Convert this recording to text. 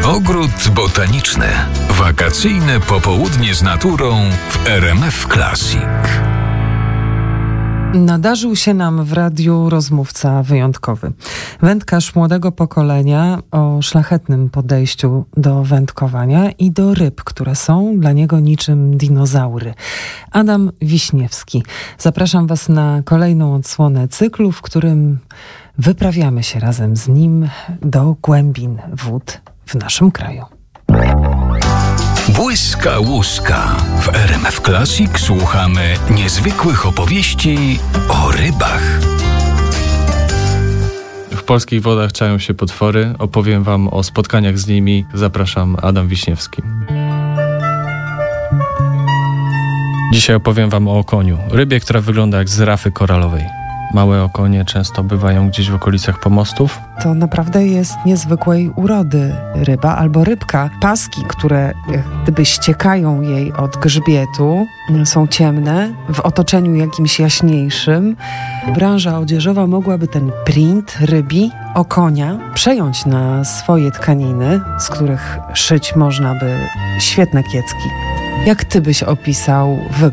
Ogród botaniczny. Wakacyjne popołudnie z naturą w RMF Classic. Nadarzył się nam w radiu rozmówca wyjątkowy. Wędkarz młodego pokolenia o szlachetnym podejściu do wędkowania i do ryb, które są dla niego niczym dinozaury. Adam Wiśniewski. Zapraszam Was na kolejną odsłonę cyklu, w którym wyprawiamy się razem z nim do głębin wód w naszym kraju. Błyska łuska. W RMF Classic słuchamy niezwykłych opowieści o rybach. W polskich wodach czają się potwory. Opowiem Wam o spotkaniach z nimi. Zapraszam, Adam Wiśniewski. Dzisiaj opowiem Wam o okoniu. Rybie, która wygląda jak z rafy koralowej. Małe okonie często bywają gdzieś w okolicach pomostów. To naprawdę jest niezwykłej urody ryba albo rybka. Paski, które jak gdyby ściekają jej od grzbietu, są ciemne, w otoczeniu jakimś jaśniejszym. Branża odzieżowa mogłaby ten print rybi okonia przejąć na swoje tkaniny, z których szyć można by świetne kiecki. Jak ty byś opisał wygląd